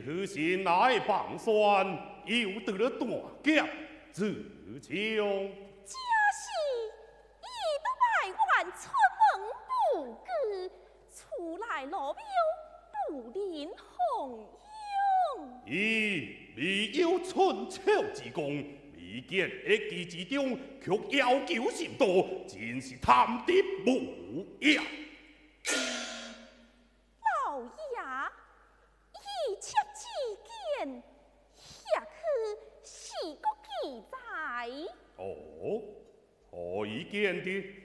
去前来帮算，又得了大奖，自强。 假使一到百万出门不顾，出来路标不连红用。 伊未有春秋之功，未见一技之中，却要求甚多，真是贪得无厌。 老爷，一切之见，下去是个记载。 哦，何以见的？